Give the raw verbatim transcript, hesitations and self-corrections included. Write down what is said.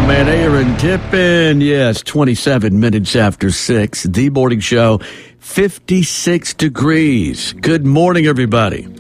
man, Aaron Tippin. Yes, twenty-seven minutes after six. The Morning Show, fifty-six degrees. Good morning, everybody.